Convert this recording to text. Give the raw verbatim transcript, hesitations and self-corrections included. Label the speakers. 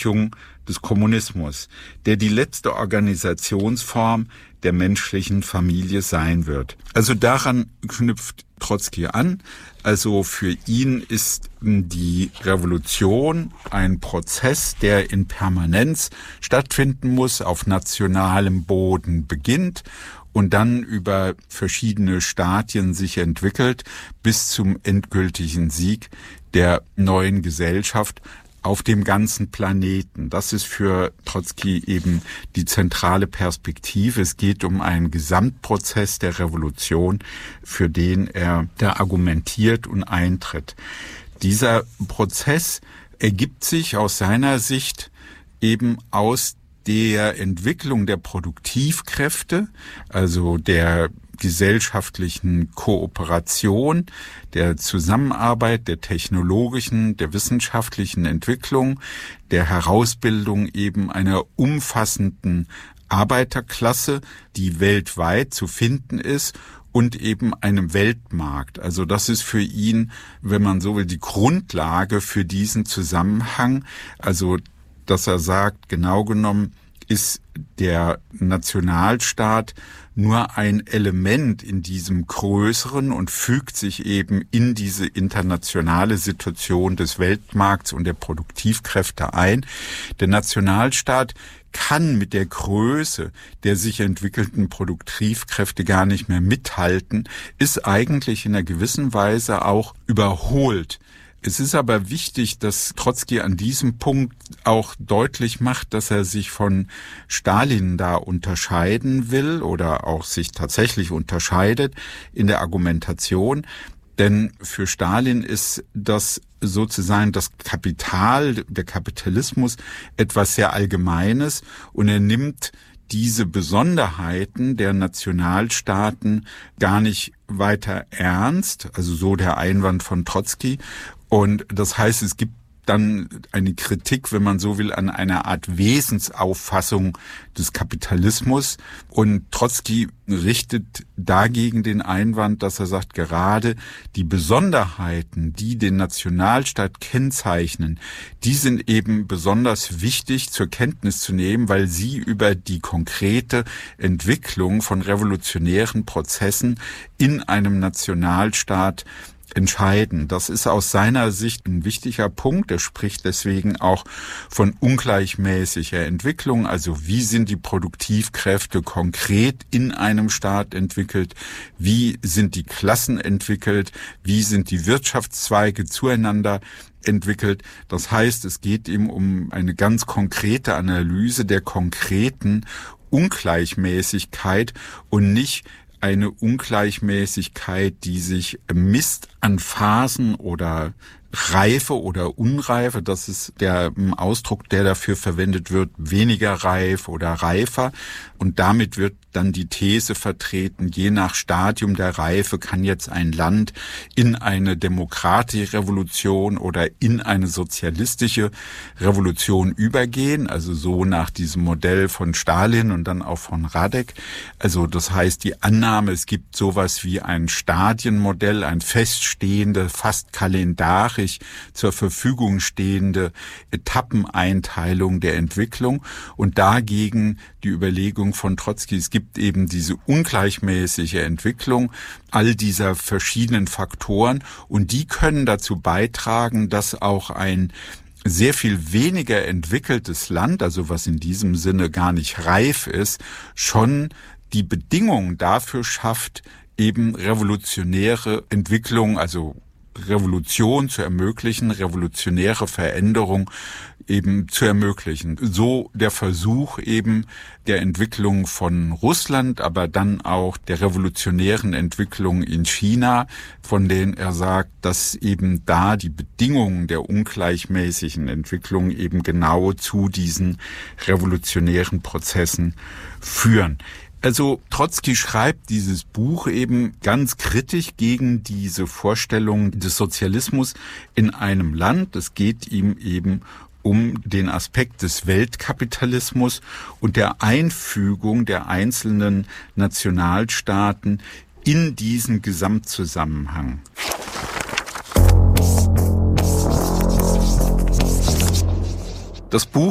Speaker 1: Verwirklichung des Kommunismus, der die letzte Organisationsform der menschlichen Familie sein wird. Also daran knüpft Trotzki an. Also für ihn ist die Revolution ein Prozess, der in Permanenz stattfinden muss, auf nationalem Boden beginnt und dann über verschiedene Stadien sich entwickelt bis zum endgültigen Sieg der neuen Gesellschaft auf dem ganzen Planeten. Das ist für Trotzki eben die zentrale Perspektive. Es geht um einen Gesamtprozess der Revolution, für den er da argumentiert und eintritt. Dieser Prozess ergibt sich aus seiner Sicht eben aus der Entwicklung der Produktivkräfte, also der gesellschaftlichen Kooperation, der Zusammenarbeit, der technologischen, der wissenschaftlichen Entwicklung, der Herausbildung eben einer umfassenden Arbeiterklasse, die weltweit zu finden ist, und eben einem Weltmarkt. Also das ist für ihn, wenn man so will, die Grundlage für diesen Zusammenhang. Also, dass er sagt, genau genommen ist der Nationalstaat nur ein Element in diesem Größeren und fügt sich eben in diese internationale Situation des Weltmarkts und der Produktivkräfte ein. Der Nationalstaat kann mit der Größe der sich entwickelten Produktivkräfte gar nicht mehr mithalten, ist eigentlich in einer gewissen Weise auch überholt. Es ist aber wichtig, dass Trotzki an diesem Punkt auch deutlich macht, dass er sich von Stalin da unterscheiden will oder auch sich tatsächlich unterscheidet in der Argumentation. Denn für Stalin ist das sozusagen das Kapital, der Kapitalismus etwas sehr Allgemeines und er nimmt diese Besonderheiten der Nationalstaaten gar nicht weiter ernst, also so der Einwand von Trotzki. Und das heißt, es gibt dann eine Kritik, wenn man so will, an einer Art Wesensauffassung des Kapitalismus. Und Trotzki richtet dagegen den Einwand, dass er sagt, gerade die Besonderheiten, die den Nationalstaat kennzeichnen, die sind eben besonders wichtig zur Kenntnis zu nehmen, weil sie über die konkrete Entwicklung von revolutionären Prozessen in einem Nationalstaat entscheiden. Das ist aus seiner Sicht ein wichtiger Punkt. Er spricht deswegen auch von ungleichmäßiger Entwicklung. Also wie sind die Produktivkräfte konkret in einem Staat entwickelt? Wie sind die Klassen entwickelt? Wie sind die Wirtschaftszweige zueinander entwickelt? Das heißt, es geht ihm um eine ganz konkrete Analyse der konkreten Ungleichmäßigkeit und nicht eine Ungleichmäßigkeit, die sich misst an Phasen oder Reife oder Unreife. Das ist der Ausdruck, der dafür verwendet wird, weniger reif oder reifer. Und damit wird dann die These vertreten, je nach Stadium der Reife kann jetzt ein Land in eine demokratische Revolution oder in eine sozialistische Revolution übergehen. Also so nach diesem Modell von Stalin und dann auch von Radek. Also das heißt, die Annahme, es gibt sowas wie ein Stadienmodell, ein feststehende, fast kalendarisch zur Verfügung stehende Etappeneinteilung der Entwicklung und dagegen die Überlegung von Trotzki, es gibt eben diese ungleichmäßige Entwicklung all dieser verschiedenen Faktoren und die können dazu beitragen, dass auch ein sehr viel weniger entwickeltes Land, also was in diesem Sinne gar nicht reif ist, schon die Bedingungen dafür schafft, eben revolutionäre Entwicklung, also Revolution zu ermöglichen, revolutionäre Veränderung eben zu ermöglichen. So der Versuch eben der Entwicklung von Russland, aber dann auch der revolutionären Entwicklung in China, von denen er sagt, dass eben da die Bedingungen der ungleichmäßigen Entwicklung eben genau zu diesen revolutionären Prozessen führen. Also Trotzki schreibt dieses Buch eben ganz kritisch gegen diese Vorstellung des Sozialismus in einem Land. Es geht ihm eben um den Aspekt des Weltkapitalismus und der Einfügung der einzelnen Nationalstaaten in diesen Gesamtzusammenhang. Das Buch